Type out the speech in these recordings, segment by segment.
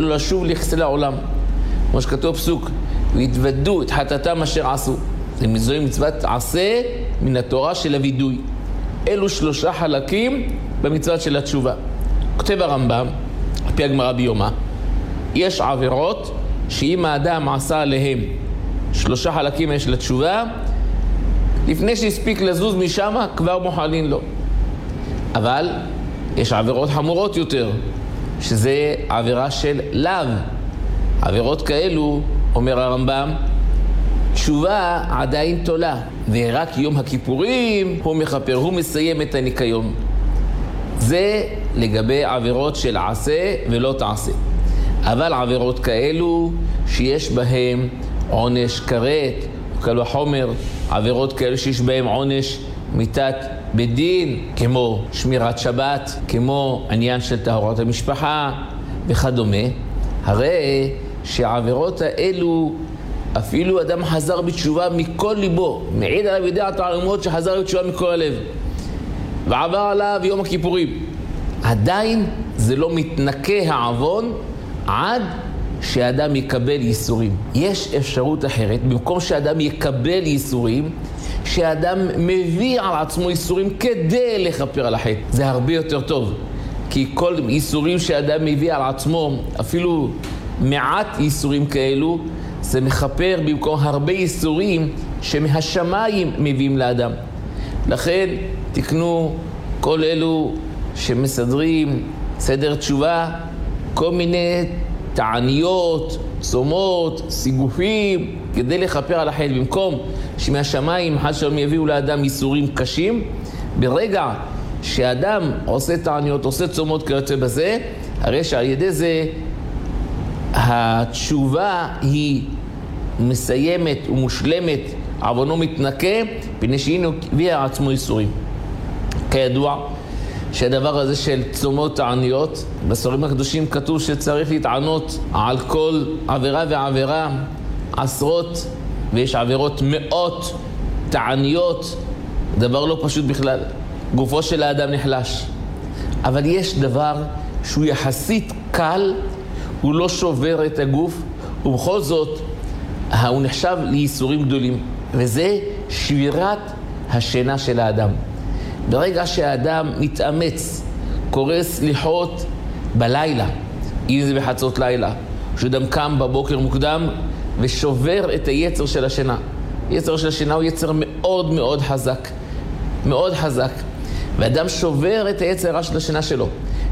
לא לשוב לכסל העולם. כמו שכתוב פסוק, והתוודו את חטאתם אשר עשו. זוהי מצוות עשה מן התורה של הוידוי. אלו 3 חלקים במצוות של התשובה. כותב הרמב"ם, על פי הגמרא ביומא, יש עבירות שאם האדם עשה עליהם 3 חלקים יש לתשובה, לפני שהספיק לזוז משם כבר מוחלין לו. אבל יש עבירות חמורות יותר, שזה עבירה של לאו. עבירות כאלו, אומר הרמב"ם, תשובה עדיין תולה, ורק יום הכיפורים הוא מכפר, הוא מסיים את הניקיון. זה לגבי עבירות של עשה ולא תעשה. אבל עבירות כאלו שיש בהם עונש כרת, קל וחומר, עבירות כאלו שיש בהם עונש מיתת בדין, כמו שמירת שבת, כמו עניין של טהרת המשפחה וכדומה, הרי שהעבירות האלו אפילו אדם חזר בתשובה מכל ליבו, מעיד עליו ידע תעלומות שחזר בתשובה מכל הלב ועבר עליו יום הכיפורים, עדיין זה לא מתנקה העוון עד שאדם יקבל ייסורים. יש אפשרות אחרת, במקום שאדם יקבל ייסורים, שאדם מביא על עצמו ייסורים כדי לכפר על החטא. זה הרבה יותר טוב, כי כל ייסורים שאדם מביא על עצמו, אפילו מעט ייסורים כאלו, זה מכפר במקום הרבה ייסורים שמהשמיים מביאים לאדם. לכן תקנו כל אלו שמסדרים סדר תשובה, כל מיני תעניות, צומות, סיגופים, כדי לכפר על החטא. במקום שמהשמיים חס ושלום יביאו לאדם ייסורים קשים, ברגע שאדם עושה תעניות, עושה צומות כיוצא בזה, הרי שעל ידי זה התשובה היא מסיימת ומושלמת, עוונו מתנקה, פני שהנה הביאה עצמו ייסורים. כידוע שהדבר הזה של צומות תעניות, בספרים הקדושים כתוב שצריך להתענות על כל עבירה ועבירה עשרות, ויש עבירות מאות תעניות, דבר לא פשוט בכלל. גופו של האדם נחלש. אבל יש דבר שהוא יחסית קל, הוא לא שובר את הגוף, ובכל זאת הוא נחשב לייסורים גדולים, וזה שבירת השינה של האדם. ברגע שהאדם מתאמץ, קורא סליחות בלילה, אם זה בחצות לילה, שאדם קם בבוקר מוקדם ושובר את היצר של השינה. היצר של השינה הוא יצר מאוד מאוד חזק, מאוד חזק. ואדם שובר את היצר של השינה שלו.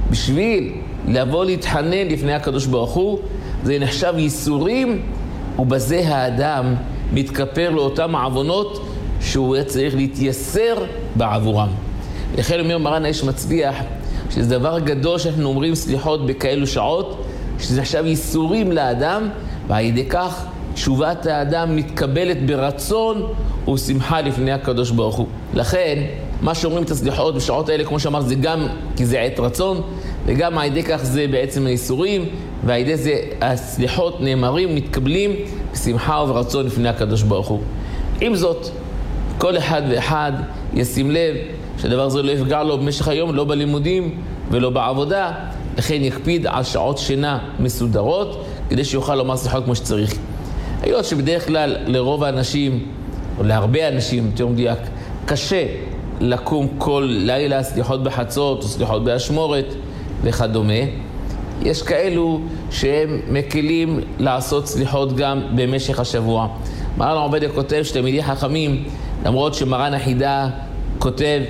בשביל לבוא להתחנן לפני הקדוש ברוך הוא, זה נחשב ייסורים, ובזה האדם מתכפר לאותם העוונות שהוא צריך להתייסר בעבורם. לכן אומר מרן האיש מצביח, שזה דבר גדול שאנחנו אומרים סליחות בכאלו שעות, שזה נחשב ייסורים לאדם, ועל ידי כך תשובת האדם מתקבלת ברצון ושמחה לפני הקדוש ברוך הוא. לכן, מה שאומרים את הסליחות בשעות האלה, כמו שאמר, זה גם כי זה עת רצון, וגם על ידי כך זה בעצם הייסורים, ועל ידי זה הסליחות נאמרים, מתקבלים בשמחה וברצון לפני הקדוש ברוך הוא. עם זאת, כל אחד ואחד ישים לב שהדבר הזה לא יפגע לו במשך היום, לא בלימודים ולא בעבודה, לכן יקפיד על שעות שינה מסודרות, כדי שיוכל לומר סליחות כמו שצריך. היות שבדרך כלל לרוב האנשים, או להרבה אנשים, יותר מדויק, קשה לקום כל לילה סליחות בחצות או סליחות באשמורת וכדומה, יש כאלו שהם מקלים לעשות סליחות גם במשך השבוע. מרן עובדיה כותב שתלמידי חכמים, למרות שמרן החידה כותב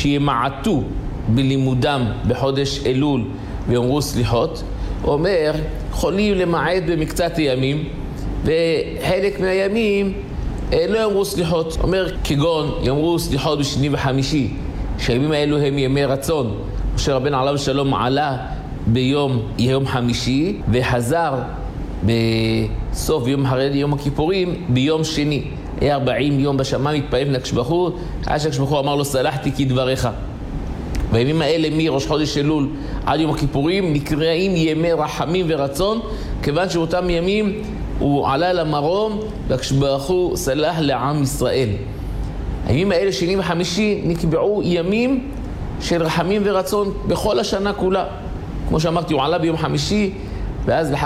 שימעטו בלימודם בחודש אלול ויאמרו סליחות, הוא אומר, יכולים למעט במקצת הימים, וחלק מהימים לא יאמרו סליחות. אומר, כגון יאמרו סליחות בשני וחמישי, שהימים האלו הם ימי רצון. משה רבנו עליו שלום עלה ביום חמישי, וחזר בסוף יום אחרי יום הכיפורים ביום שני. היה 40 יום בשמיים, התפעל לקדוש ברוך הוא, עד שהקדוש ברוך הוא אמר לו סלחתי כדבריך. והימים האלה מראש חודש אלול עד יום הכיפורים נקראים ימי רחמים ורצון, כיוון שאותם ימים הוא עלה למרום והקדוש ברוך הוא סלח לעם ישראל. הימים האלה שני וחמישי נקבעו ימים של רחמים ורצון בכל השנה כולה. כמו שאמרתי, הוא עלה ביום חמישי, ואז